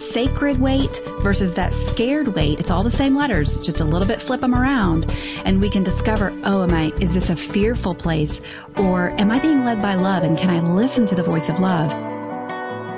sacred weight versus that scared weight. It's all the same letters, just a little bit flip them around, and we can discover, is this a fearful place, or am I being led by love, and can I listen to the voice of love?